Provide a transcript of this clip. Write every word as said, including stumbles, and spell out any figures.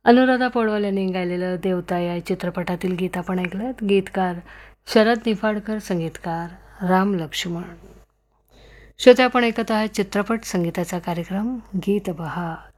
अनुराधा पौडवाल यांनी गायलेलं देवता या चित्रपटातील गीत आपण ऐकलं. गीतकार शरद निफाडकर, संगीतकार राम लक्ष्मण. श्रोते, आपण ऐकत आहात चित्रपट संगीताचा कार्यक्रम गीत बहार.